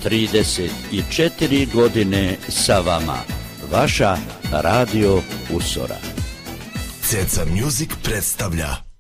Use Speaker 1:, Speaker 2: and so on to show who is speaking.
Speaker 1: 34 godine sa vama. Vaša Radio Usora.
Speaker 2: Ceca Music predstavlja